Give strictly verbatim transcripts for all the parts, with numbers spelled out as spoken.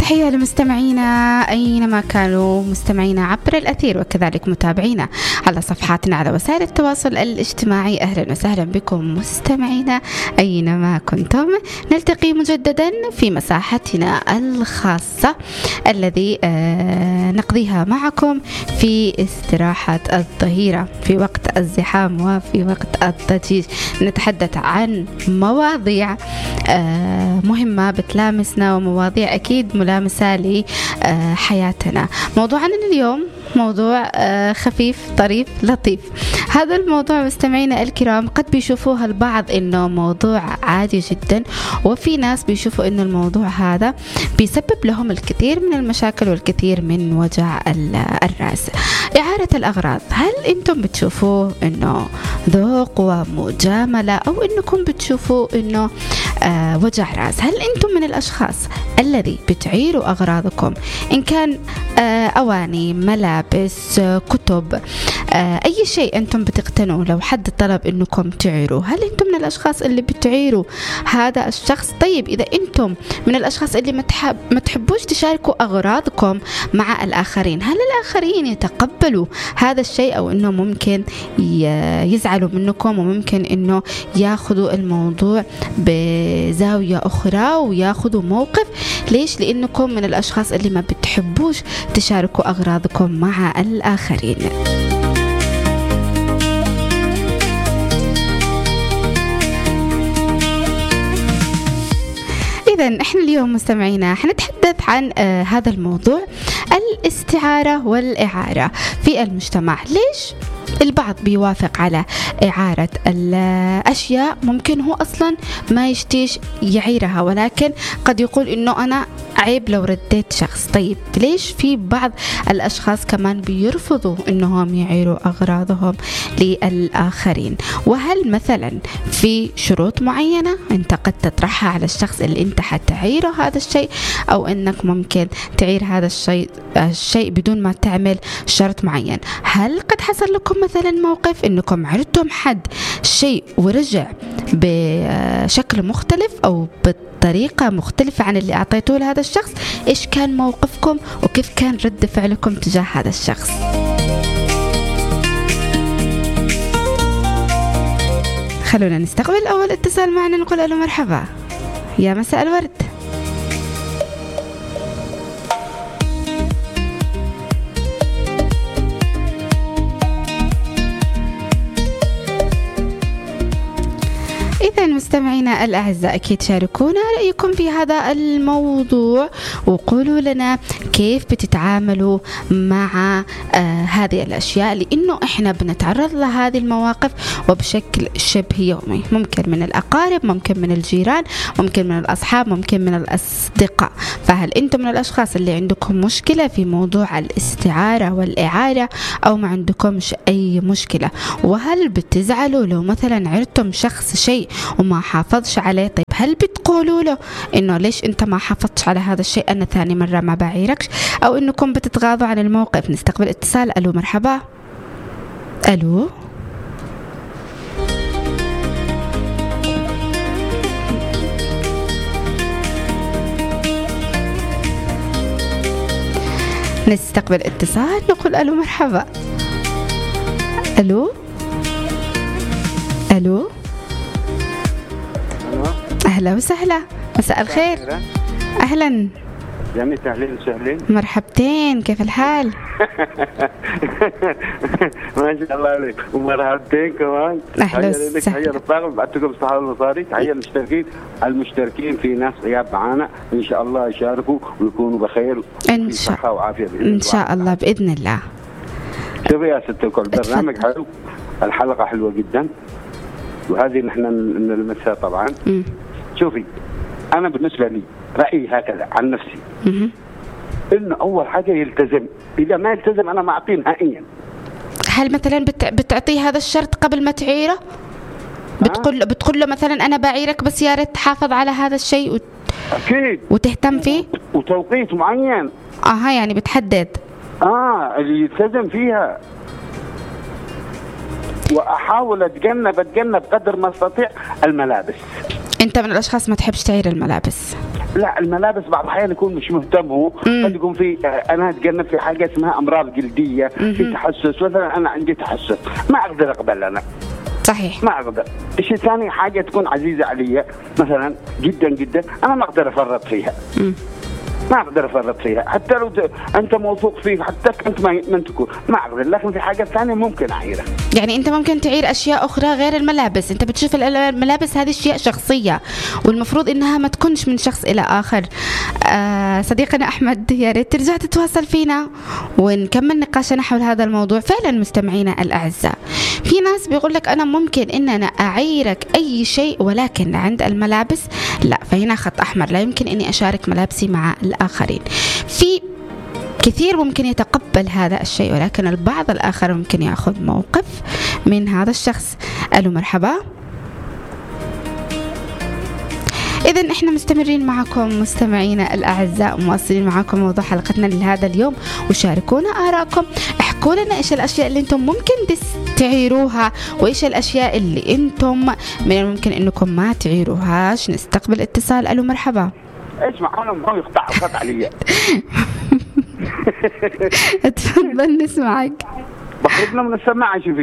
تحية لمستمعينا أينما كانوا، مستمعينا عبر الأثير وكذلك متابعينا على صفحاتنا على وسائل التواصل الاجتماعي. أهلا وسهلا بكم مستمعينا أينما كنتم. نلتقي مجددا في مساحتنا الخاصة الذي آه نقضيها معكم في استراحة الظهيرة في وقت الزحام وفي وقت الضجيج. نتحدث عن مواضيع آه مهمة بتلامسنا ومواضيع أكيد ملامسة لحياتنا. موضوعنا اليوم موضوع خفيف طريف لطيف. هذا الموضوع مستمعينا الكرام قد بيشوفوها البعض إنه موضوع عادي جدا، وفي ناس بيشوفوا إنه الموضوع هذا بيسبب لهم الكثير من المشاكل والكثير من وجع الرأس. إعارة الأغراض، هل أنتم بتشوفوه إنه ذوق ومجاملة أو إنكم بتشوفوه إنه آه وجع رأس؟ هل أنتم من الأشخاص الذي بتعيروا أغراضكم إن كان آه أواني، ملابس، آه كتب، آه أي شيء أنتم بتقتنوا لو حد طلب إنكم تعيروا؟ هل أنتم من الأشخاص اللي بتعيروا هذا الشخص؟ طيب إذا أنتم من الأشخاص اللي ما تحب ما تحبوش تشاركوا أغراضكم مع الآخرين، هل الآخرين يتقبلوا هذا الشيء أو إنه ممكن يزعلوا منكم وممكن إنه ياخذوا الموضوع بزاوية أخرى وياخذوا موقف؟ ليش؟ لأنكم من الأشخاص اللي ما بتحبوش تشاركوا أغراضكم مع الآخرين. إذن إحنا اليوم مستمعينا حنتحدث عن آه هذا الموضوع، الاستعارة والإعارة في المجتمع. ليش البعض بيوافق على إعارة الأشياء ممكن هو أصلا ما يشتيش يعيرها، ولكن قد يقول إنه أنا عيب لو رديت شخص؟ طيب ليش في بعض الأشخاص كمان بيرفضوا إنهم يعيروا أغراضهم للآخرين؟ وهل مثلا في شروط معينة أنت قد تطرحها على الشخص اللي أنت حتعيره هذا الشيء، أو أنك ممكن تعير هذا الشيء الشيء بدون ما تعمل شرط معين؟ هل قد حصل لكم مثلا موقف انكم عرضتم حد شيء ورجع بشكل مختلف او بطريقة مختلفة عن اللي اعطيتوه لهذا الشخص؟ ايش كان موقفكم وكيف كان رد فعلكم تجاه هذا الشخص؟ خلونا نستقبل اول اتصال معنا، نقول له مرحبا، يا مساء الورد. إذن مستمعينا الأعزاء أكيد شاركونا رأيكم في هذا الموضوع وقولوا لنا كيف بتتعاملوا مع آه هذه الأشياء، لأنه إحنا بنتعرض لهذه المواقف وبشكل شبه يومي، ممكن من الأقارب، ممكن من الجيران، ممكن من الأصحاب، ممكن من الأصدقاء. فهل أنتم من الأشخاص اللي عندكم مشكلة في موضوع الاستعارة والإعارة أو ما عندكمش أي مشكلة؟ وهل بتزعلوا لو مثلا عرضتم شخص شيء وما حافظش عليه؟ طيب هل بتقولوا له إنه ليش أنت ما حافظتش على هذا الشيء، أنا ثاني مرة ما بعيركش، أو إنكم بتتغاضوا عن الموقف؟ نستقبل اتصال. ألو مرحبا. ألو نستقبل اتصال، نقول ألو مرحبا. ألو ألو أهلا وسهلا، مساء الخير. أهلا جميل، أهلين وسهلين، مرحبتين، كيف الحال؟ ما شاء الله عليك، ومرحبتين كمان. أهلا وسهلا. تحية للطاقم، بعتكم الصحة والمصاري، تحية للمشتركين المشتركين في ناس غياب معانا، إن شاء الله يشاركوا ويكونوا بخير إن شاء الله وعافية إن شاء الله بإذن الله. شوفي يا ست الكل، برنامج حلو، الحلقة حلوة جدا، وهذه نحن نلمسها طبعا. م. شوفي أنا بالنسبة لي رأيي هكذا عن نفسي، م- إنه أول حاجة يلتزم، إذا ما يلتزم أنا ما أعطيه نهائيا. هل مثلا بت... بتعطيه هذا الشرط قبل ما تعيره؟ بتقول بتقول له مثلا أنا بعيرك بس يا ريت تحافظ على هذا الشيء وت... أكيد وتهتم فيه وتوقيت معين. آه يعني بتحدد آه اللي يلتزم فيها، وأحاول أتجنب أتجنب قدر ما أستطيع الملابس. أنت من الأشخاص ما تحبش تعير الملابس؟ لا الملابس بعض الأحيان يكون مش مهتم هو، قد يكون في أنا أتجنب في حاجة اسمها أمراض جلدية، في تحسس مثلا، أنا عندي تحسس ما أقدر أقبل أنا. صحيح. ما أقدر. الشيء الثاني حاجة تكون عزيزة علي مثلا جدا جدا أنا ما أقدر أفرط فيها. م. ما أقدر أفرط فيها حتى لو أنت موثوق فيه، حتى أنت ما ما تكون ما أقدر، لكن في حاجة ثانية ممكن أعيرها. يعني أنت ممكن تعير أشياء أخرى غير الملابس، أنت بتشوف الملابس هذه أشياء شخصية والمفروض إنها ما تكونش من شخص إلى آخر. آه صديقنا أحمد يا ريت ترجع تتواصل فينا ونكمل نقاشنا حول هذا الموضوع. فعلا مستمعينا الأعزاء، في ناس بيقول لك أنا ممكن إن أنا أعيرك أي شيء ولكن عند الملابس لا، فهنا خط أحمر، لا يمكن إني أشارك ملابسي مع الآخرين. في كثير ممكن يتقبل هذا الشيء، ولكن البعض الآخر ممكن يأخذ موقف من هذا الشخص. ألو مرحبا. إذن إحنا مستمرين معكم مستمعينا الأعزاء، مواصلين معكم موضوع حلقتنا لهذا اليوم، وشاركونا آراءكم، احكوا لنا إيش الأشياء اللي أنتم ممكن تعيروها وإيش الأشياء اللي أنتم من الممكن أنكم ما تعيروهاش. نستقبل اتصال. ألو مرحبا. اسمع أنا ما يقطع الخط علي. تفضل نسمعك. بخرجنا من السماعة شوفي.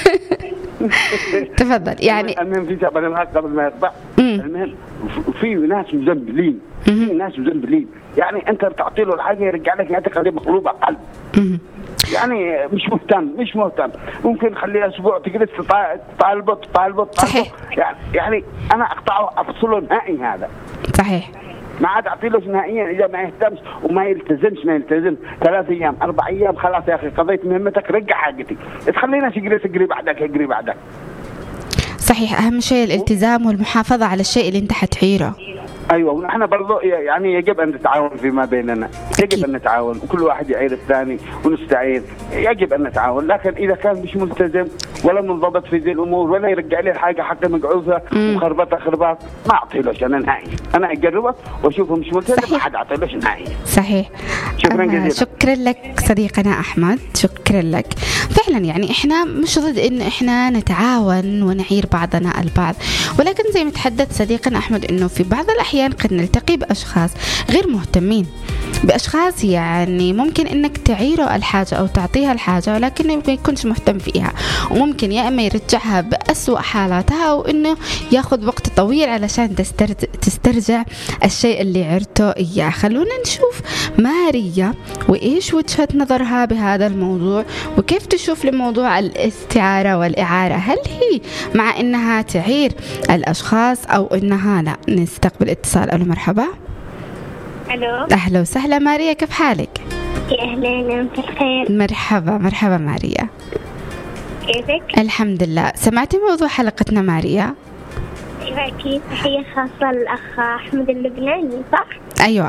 تفضل. يعني المهم في شباب أنا قبل ما يقطع، المهم في ناس مزنبلين، في ناس مزنبلين، يعني أنت تعطي له الحاجة يرجع لك يعطيك عليه مقلوبة قلب. يعني مش مهتم مش مهتم ممكن خليه أسبوع تجلس تطالبه تطالبه صحيح. يعني يعني أنا أقطعه أفصله نهائي هذا. صحيح. ما عاد أعطيله نهائيا إذا ما يهتمش وما يلتزمش ما يلتزم ثلاث أيام أربع أيام خلاص يا أخي قضيت مهمتك رجع حاجتي، تخلينا تجري تجري بعدك يجري بعدك. صحيح. أهم شيء الالتزام والمحافظة على الشيء اللي أنت حتعيره. أيوة، ونحن برضو يعني يجب أن نتعاون فيما بيننا، يجب أكيد. أن نتعاون وكل واحد يعير الثاني ونستعين، يجب أن نتعاون. لكن إذا كان مش ملتزم ولا منضبط في ذي الأمور ولا يرجع لي الحاجة حتى مقعوثة وخربطة خرباط ما أعطيلوش أنا نهائي. أنا أجربه وأشوفه مش ملتزم ما حد أعطيلوش نهائي. صحيح. شكرا جزيلا. آه شكرا لك صديقنا أحمد، شكرا لك. فعلا يعني إحنا مش ضد إن إحنا نتعاون ونعير بعضنا البعض، ولكن زي ما تحدث صديقنا أحمد إنه في بعض الأحيان قد نلتقي بأشخاص غير مهتمين، بأشخاص يعني ممكن إنك تعيره الحاجة أو تعطيها الحاجة ولكنه ما يكونش مهتم فيها، وممكن يا إما يرجعها بأسوأ حالاتها أو إنه ياخذ وقت طويل علشان تسترجع الشيء اللي عرته إياه. خلونا نشوف ماريا وإيش وجهة نظرها بهذا الموضوع وكيف تشوف لموضوع الاستعارة والإعارة. هل هي مع إنها تعير الأشخاص أو إنها لا؟ نستقبل اتصال. ألو مرحبا. ألو. أهلا وسهلا ماريا، كيف حالك؟ يا أهلا بخير. مرحبا مرحبا ماريا، كيفك؟ الحمد لله. سمعتي موضوع حلقتنا ماريا؟ أيوة أكيد. تحية خاصة للأخ أحمد اللبناني صح؟ أيوة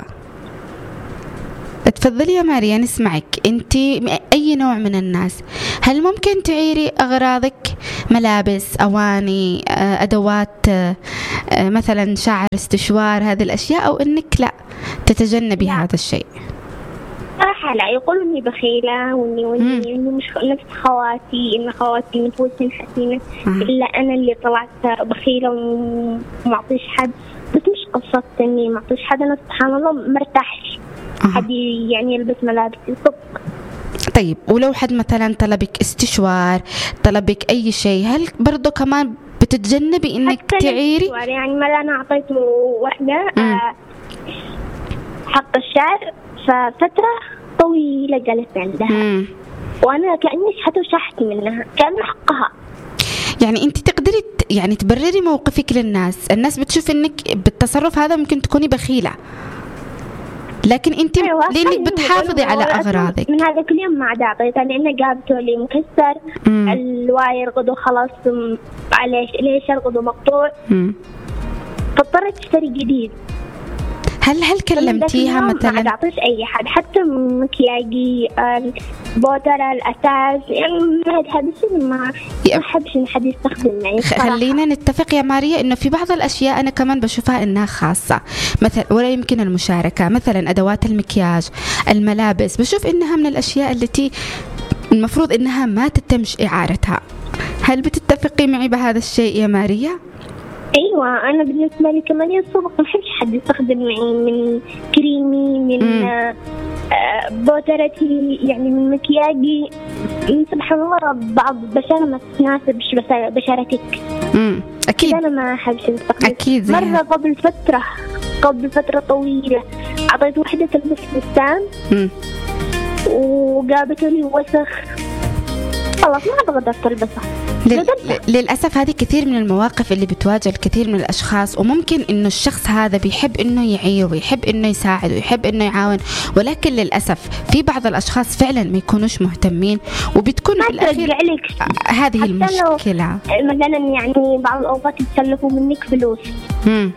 تفضلي يا ماريا نسمعك. أنت أي نوع من الناس؟ هل ممكن تعيري أغراضك، ملابس، أواني، أدوات، مثلا شعر، استشوار، هذه الأشياء، أو أنك لا تتجنبي لا. هذا الشيء؟ صراحة لا، يقولوا إني بخيلة وإني وإني إني مش نفس خواتي، إن خواتي متوسين حسينة آه. إلا أنا اللي طلعت بخيلة ومعطيش حد، بس مش قصة إني معطيش حد، أنا سبحان الله مرتاحش آه. حد يعني يلبس ملابسي صدق. طيب ولو حد مثلا طلبك استشوار، طلبك أي شيء، هل برضو كمان بتتجنبي إنك تعيري؟ يعني ما أنا أعطيته واحدة آه حق الشعر ففترة طويلة جلست عندها مم. وأنا كأني شحت وشحت منها كأن حقها. يعني أنت تقدري يعني تبرري موقفك للناس، الناس بتشوف إنك بالتصرف هذا ممكن تكوني بخيلة، لكن أنت أيوة لأنك بتحافظي على أغراضك. من هذا كل يوم ما عاد أعطيتها لأنه جابته لي مكسر مم. الواير غدو خلاص عليه ليش الغدو مقطوع فاضطريت أشتري جديد. هل هل كلمتيها مثلا؟ ما تعطيش أي حد، حتى مكياجي، البودرة، الأساس، يعني هذا الشيء ما ما أحبش إن حد يستخدمه. خلينا نتفق يا ماريا إنه في بعض الأشياء أنا كمان بشوفها إنها خاصة مثلا ولا يمكن المشاركة، مثلا أدوات المكياج، الملابس، بشوف إنها من الأشياء التي المفروض إنها ما تتمش إعارتها. هل بتتفقي معي بهذا الشيء يا ماريا؟ ايوه انا بالنسبه لي كمان الصبغ ما بحبش حد يستخدم معي من كريمي من آه بودرتي يعني من مكياجي. سبحان الله بعض بشرة ما تناسبش بشرتك. امم اكيد انا ما احبش استخدم. اكيد مره قبل فتره قبل فتره طويله اعطيت وحده تلبس فستان وقابت لي وسخ خلاص ما بقدر تلبسها. لل... للأسف هذه كثير من المواقف اللي بتواجه الكثير من الأشخاص، وممكن إنه الشخص هذا بيحب إنه يعير ويحب إنه يساعد ويحب إنه يعاون، ولكن للأسف في بعض الأشخاص فعلا ما يكونوش مهتمين وبتكون في الأخير هذه المشكلة. مثلا يعني بعض الأوقات يتسلفوا منك فلوس امم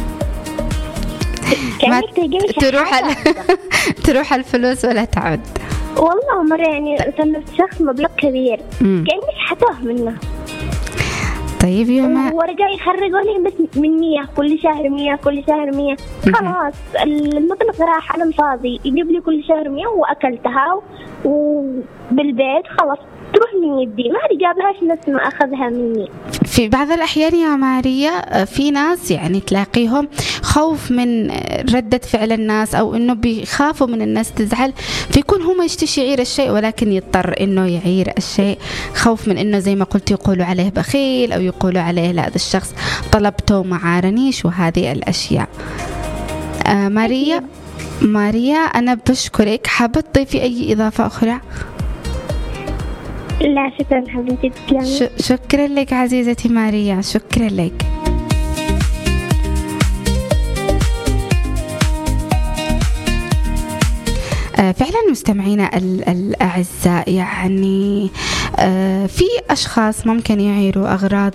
ما تروح ال... تروح الفلوس ولا تعود. والله مرة يعني سلفت شخص مبلغ كبير كأني حتوه منه. طيب يوم ورجع يخرجوا لي بس من مية كل شهر مية كل شهر مية خلاص المبلغ راح على الفاضي. يجيب لي كل شهر مية وأكلتها وبالبيت خلاص تروح من يدي ما جابهاش نفس ما أخذها مني. في بعض الأحيان يا ماريا في ناس يعني تلاقيهم خوف من ردة فعل الناس أو إنه بيخافوا من الناس تزعل، فيكون هو ما يشتش يعير الشيء ولكن يضطر إنه يعير الشيء خوف من إنه زي ما قلت يقولوا عليه بخيل أو يقولوا عليه لا هذا الشخص طلبته ما عارنيش وهذه الأشياء. آه ماريا ماريا أنا بشكرك. حابة تضيفي أي إضافة أخرى؟ لا شكرا حبيبتي تسلمي. شكرا لك عزيزتي ماريا شكرا لك. فعلا مستمعينا الأعزاء يعني في أشخاص ممكن يعيروا أغراض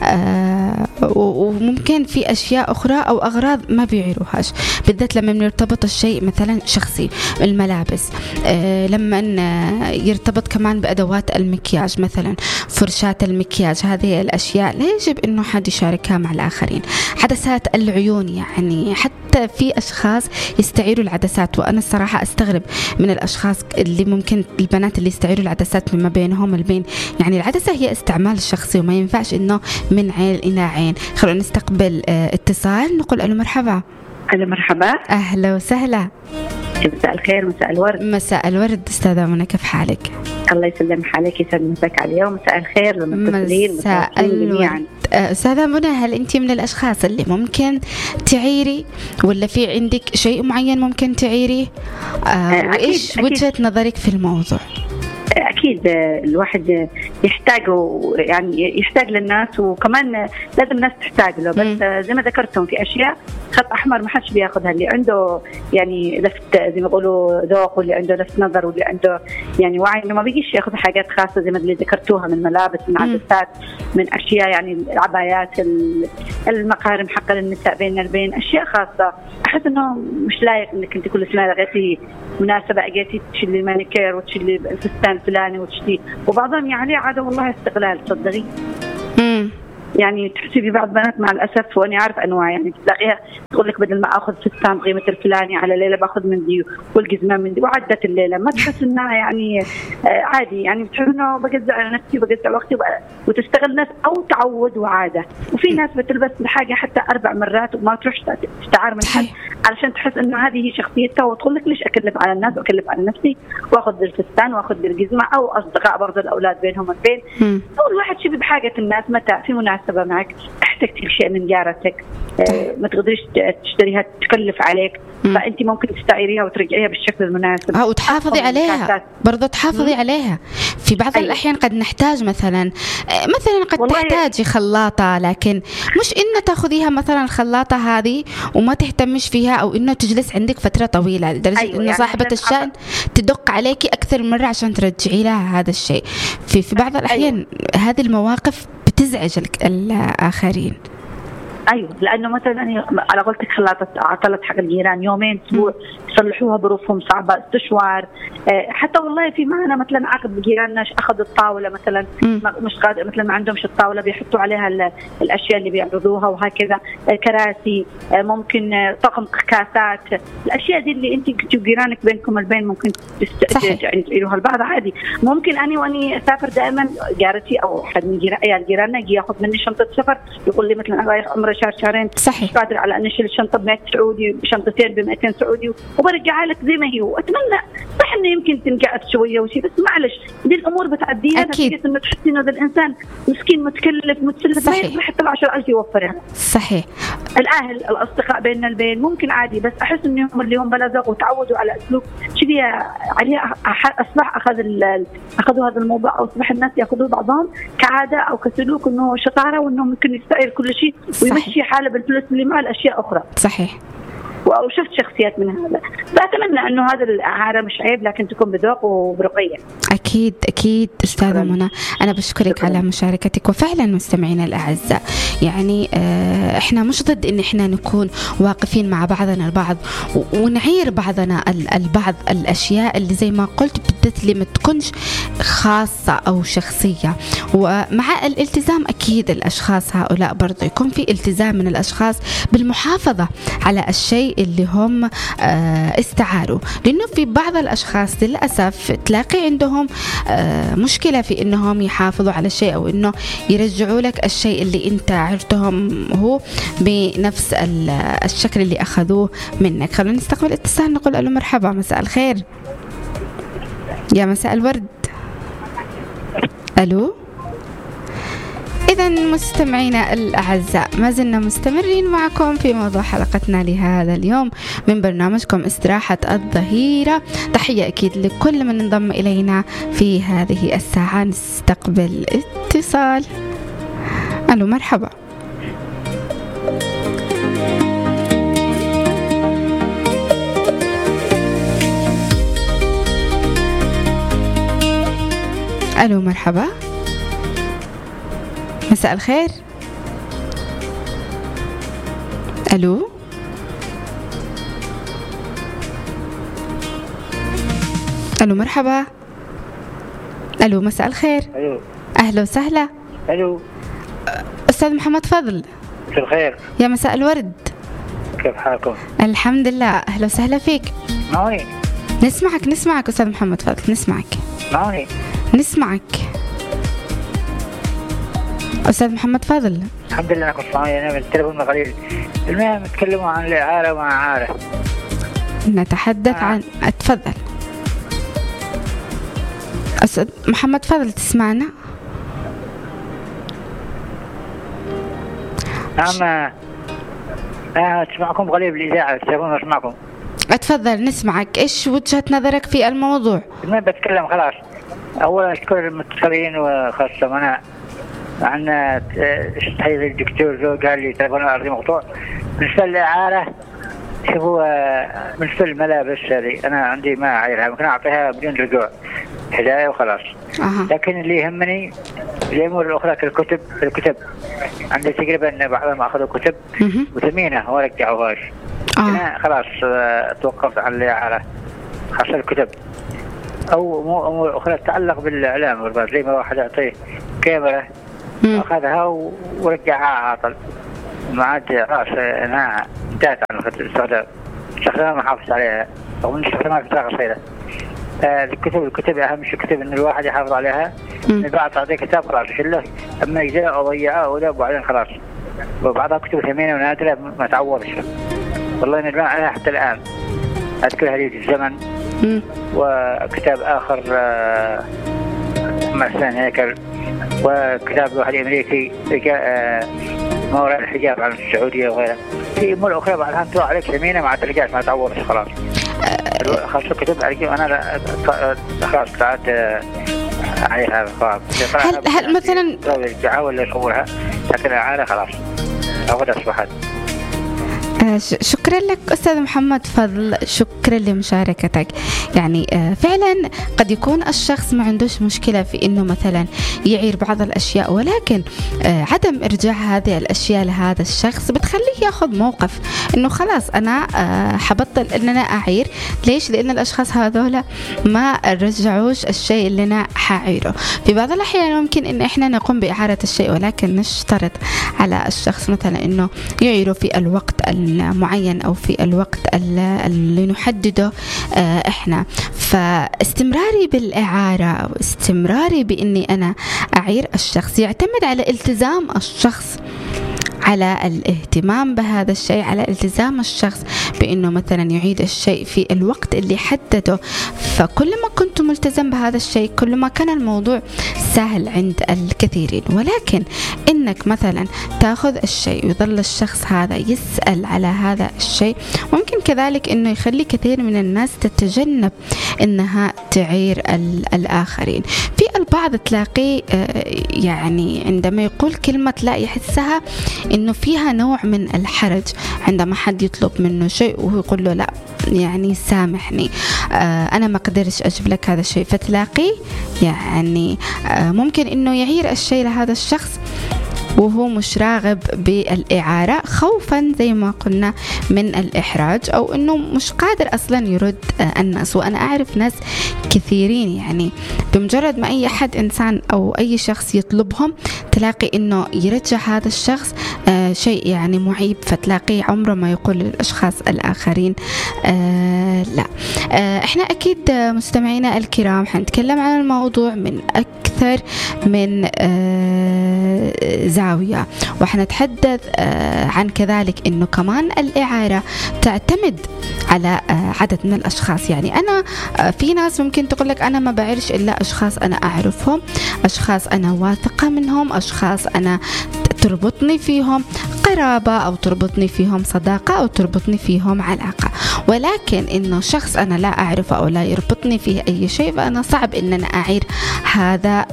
وممكن في أشياء أخرى أو أغراض ما بيعيروهاش، بالذات لما يرتبط الشيء مثلا شخصي الملابس، لما يرتبط كمان بأدوات المكياج مثلا فرشات المكياج، هذه الأشياء لا يجب أنه حد يشاركها مع الآخرين. عدسات العيون يعني حتى في أشخاص يستعيروا العدسات، وأنا الصراحة أستغرب من الأشخاص اللي ممكن البنات اللي يستعيروا العدسات مما بينهم البين، يعني العدسة هي استعمال شخصي وما ينفعش إنه من عين إلى عين. خلونا نستقبل اه اتصال نقول ألو مرحبا. ألو مرحبا أهلا وسهلا. مساء الخير مساء الورد. مساء الورد أستاذة منى كيف حالك؟ الله يسلم حالك يسعد مساك على اليوم. مساء الخير للمتصلين مساء الورد. أستاذة منى هل أنت من الأشخاص اللي ممكن تعيري ولا في عندك شيء معين ممكن تعيري؟ آه وإيش وجهة نظرك في الموضوع؟ أكيد الواحد يحتاج يعني يحتاج للناس وكمان لازم الناس تحتاج له، بس زي ما ذكرتم في أشياء خط أحمر ما حدش بياخذها، اللي عنده يعني لفت زي ما يقولوا ذوق واللي عنده لفت نظر واللي عنده يعني وعي إنه ما بيجيش ياخذ حاجات خاصة زي ما اللي ذكرتوها من ملابس من عدسات من أشياء يعني العبايات المقارم حق النساء بين البين أشياء خاصة. أحس إنه مش لايق إنك أنت كل سنة لغيتي مناسبة أجيتي تشيلي المانيكير وتشيلي الفستان فلاني وتشتي، وبعضهم يعني عادة والله استغلال تصدقي. امم يعني تحسبي بعض بنات مع الأسف وأنا عارف أنواع يعني تلاقيها تقول لك بدل ما أخذ فستان قيمة الفلاني على ليلة باخذ من دي والجزمة من دي وعدت الليلة، ما تحس إنها يعني عادي، يعني بتحس إنه بجزع على نفسي وبجزع وقتي وتستغل ناس أو تعود وعادة. وفي ناس بتلبس الحاجة حتى أربع مرات وما تروح تستعار من حد علشان تحس إنه هذه هي شخصيتها، وتقول لك ليش أكلف على الناس وأكلف على نفسي وأخذ الفستان وأخذ الجزمة، أو أصدقاء برضه الأولاد بينهم البين أو الواحد شيء بحاجة الناس متى في مناسبة معك احتجتي شيء من جارتك اه ما تقدريش تشتريها تكلف عليك، فأنت ممكن تستعيريها وترجعيها بالشكل المناسب اه وتحافظي عليها برضو تحافظي مم. عليها. في بعض أيوة. الأحيان قد نحتاج مثلا مثلا قد تحتاجي خلاطة، لكن مش إنه تأخذيها مثلا الخلاطة هذه وما تهتمش فيها أو إنه تجلس عندك فترة طويلة لدرجة أيوة. إنه يعني صاحبة الشأن تدق عليكي أكثر مرة عشان ترجعي لها هذا الشيء. في في بعض الأحيان أيوة. هذه المواقف بتزعج الآخرين. أيوة لأنه مثلا على قولتك خلاطة عطلت حق الجيران يومين أسبوع يصلحوها بروفهم صعبة استشوار. حتى والله في معنا مثلا عقد بجيراننا أخذ الطاولة مثلا مش قادر مثلا ما عندهمش الطاولة بيحطوا عليها الأشياء اللي بيعرضوها وهكذا، كراسي ممكن طقم كاسات، الأشياء دي اللي أنت جيرانك بينكم البين ممكن تستعيروها البعض عادي. ممكن أنا وأني أسافر دائما جارتي أو أحد من جيراننا يجي يأخذ مني شنطة سفر يقول لي مثلا أنا رايح عمرة شهر شهر شهرين صحيح. مش قادر على أن أشيل الشنطة ب مئة سعودي بشنطتين ب مئتين سعودي وبرجعها لك زي ما هي. وأتمنى صح إنه يمكن تنقعد شوية وشي، بس معلش دي الأمور بتعديها. أكيد. إنه تحسي إنه هذا الإنسان مسكين متكلف متسلف ما يقدر حتى عشرة ألف يوفرها. صحيح. الأهل الأصدقاء بيننا البين ممكن عادي، بس أحس إنهم اللي هم بلغوا وتعودوا على أسلوب شدي عليها أصبح أخذ أخذوا هذا الموضوع أو أصبح الناس يأخذوه بعضهم كعادة أو كسلوك إنه شطارة وإنه ممكن يستعير كل شيء ويمشي حاله بالفلوس اللي مع الأشياء أخرى. صحيح. أو شفت شخصيات من هذا. فأتمنى إنه هذا الإعارة مش عيب لكن تكون بذوق وبرقية. أكيد أكيد أستاذة منى، أنا بشكرك شكرا. على مشاركتك. وفعلا مستمعينا الأعزاء يعني آه إحنا مش ضد إن إحنا نكون واقفين مع بعضنا البعض ونعير بعضنا البعض الأشياء اللي زي ما قلت بالذات اللي ما تكونش خاصة أو شخصية. ومع الالتزام أكيد الأشخاص هؤلاء برضو يكون في التزام من الأشخاص بالمحافظة على الشيء اللي هم استعاروا، لأنه في بعض الأشخاص للأسف تلاقي عندهم مشكلة في أنهم يحافظوا على الشيء أو أنه يرجعوا لك الشيء اللي أنت عرتهم هو بنفس الشكل اللي أخذوه منك. خلونا نستقبل اتصال نقول ألو مرحبا، مساء الخير. يا مساء الورد. ألو. إذا مستمعينا الأعزاء ما زلنا مستمرين معكم في موضوع حلقتنا لهذا اليوم من برنامجكم استراحة الظهيرة. تحية أكيد لكل من انضم إلينا في هذه الساعة. نستقبل اتصال. ألو مرحبا. ألو مرحبا، مساء الخير. ألو. ألو مرحبا. ألو مساء الخير. ألو. أهلا وسهلا. ألو. أستاذ محمد فضل. مساء الخير. يا مساء الورد. كيف حالكم؟ الحمد لله. أهلا وسهلا فيك. معوني. نسمعك نسمعك أستاذ محمد فضل نسمعك. معوني. نسمعك أستاذ محمد فاضل. الحمد لله أنا كنت معي أنا بالتليفون قليل. المهم نتكلموا عن الإعارة وما إعارة. نتحدث آه. عن أتفضل أستاذ محمد فاضل تسمعنا؟ نعم أنا أسمعكم قليل بالإذاعة التليفون أسمعكم. أتفضل نسمعك. إيش وجهة نظرك في الموضوع؟ المهم بتكلم خلاص. أولا أشكر المتصلين وخاصة أنا عن تحية الدكتور زو قال لي تليفون الأرضي مقطوع. بالنسبة للإعارة شوفوا بالنسبة للملابس هذه أنا عندي ما أعيرها ممكن أعطيها بدون رجوع هدايا وخلاص. أه. لكن اللي يهمني الأمور الأخرى كالكتب الكتب عندي تقريبا بعضهم أخذوا كتب وثمينة ورجعوهاش. أه. أنا خلاص توقفت عن الإعارة خاصة الكتب أو أمور أخرى تتعلق بالإعلام والبعض زي ما واحد يعطيه كاميرا أخذها ورجعها عاطل ما عاد راس أنها انتهت عن الاستخدام استخدامها ما حافظ عليها رغم أن استخدامها فترة قصيرة. آه الكتب الكتب أهم شيء الكتب إن الواحد يحافظ عليها. من بعد تعطيه كتاب خلاص يشله أما يجزاء أو ضيعه ولا وبعدين خلاص. وبعضها كتب ثمينة ونادرة ما تعوضش والله ندمان عليها حتى الآن. أذكر هذه الزمن وكتاب آخر آه مثلا هيكل وكتاب واحد أمريكي ما وراء الحجاب عن السعودية وغيرها. في أمور أخرى بعدها تروح عليك ثمينة مع ترجعش ما تعوضش خلاص. خاصة كتب عليك أنا خلاص طلعت عليها خلاص. هل هل مثلا الدعاء ولا يصورها لكن العالة خلاص أخذ أصبحت. شكرا لك أستاذ محمد فضل، شكرا لمشاركتك. يعني فعلا قد يكون الشخص ما عندوش مشكلة في أنه مثلا يعير بعض الأشياء ولكن عدم إرجاع هذه الأشياء لهذا الشخص بتخليه يأخذ موقف أنه خلاص أنا حبطل أن أنا أعير. ليش؟ لأن الأشخاص هذولا ما رجعوش الشيء اللي أنا حعيره. في بعض الأحيان ممكن أن إحنا نقوم بإعارة الشيء ولكن نشترط على الشخص مثلا أنه يعيره في الوقت معين أو في الوقت اللي نحدده إحنا. فاستمراري بالإعارة أو استمراري بإني أنا أعير الشخص يعتمد على التزام الشخص على الاهتمام بهذا الشيء، على التزام الشخص بأنه مثلا يعيد الشيء في الوقت اللي حدده. فكل ما كنت ملتزم بهذا الشيء كل ما كان الموضوع سهل عند الكثيرين. ولكن إنك مثلا تأخذ الشيء ويظل الشخص هذا يسأل على هذا الشيء، ممكن كذلك إنه يخلي كثير من الناس تتجنب إنها تعير الآخرين. في البعض تلاقيه يعني عندما يقول كلمة لا يحسها إنه فيها نوع من الحرج عندما حد يطلب منه شيء وهو يقول له لا يعني سامحني أنا ما قدرش أجيب لك هذا الشيء، فتلاقيه يعني ممكن إنه يعير الشيء لهذا الشخص وهو مش راغب بالإعارة خوفا زي ما قلنا من الإحراج، أو أنه مش قادر أصلا يرد الناس. وأنا أعرف ناس كثيرين يعني بمجرد ما أي أحد إنسان أو أي شخص يطلبهم تلاقي أنه يرجع هذا الشخص آه شيء يعني معيب، فتلاقي عمره ما يقول للأشخاص الآخرين آه لا. آه إحنا أكيد مستمعينا الكرام حنتكلم عن الموضوع من أكثر من آه زاوية، وحنتحدث آه عن كذلك أنه كمان الإعارة تعتمد على آه عدد من الأشخاص. يعني أنا آه في ناس ممكن تقول لك أنا ما بعرفش إلا أشخاص أنا أعرفهم، أشخاص أنا واثقة منهم، أشخاص أنا تربطني فيهم قرابة أو تربطني فيهم صداقة أو تربطني فيهم علاقة. ولكن إنه شخص أنا لا أعرفه أو لا يربطني فيه أي شيء فأنا صعب إن أنا أعير هذا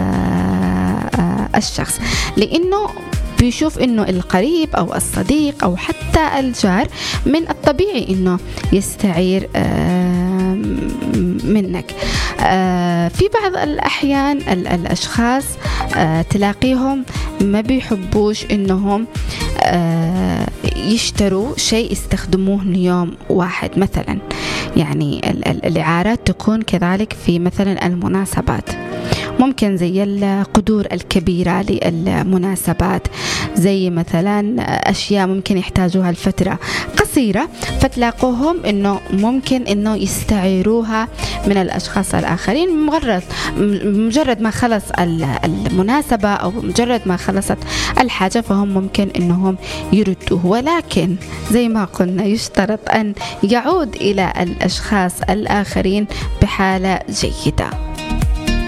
آه آه الشخص، لأنه بيشوف إنه القريب أو الصديق أو حتى الجار من الطبيعي إنه يستعير آه منك. آه في بعض الأحيان الأشخاص آه تلاقيهم ما بيحبوش إنهم آه يشتروا شيء يستخدموه ليوم واحد مثلا. يعني الإعارات تكون كذلك في مثلا المناسبات، ممكن زي القدور الكبيرة للمناسبات، زي مثلا أشياء ممكن يحتاجوها لفترة قصيرة فتلاقوهم إنه ممكن إنه يستعيروها من الأشخاص الآخرين مجرد مجرد ما خلص المناسبة أو مجرد ما خلصت الحاجة فهم ممكن إنهم يردوه. ولكن زي ما قلنا يشترط أن يعود إلى الأشخاص الآخرين بحالة جيدة.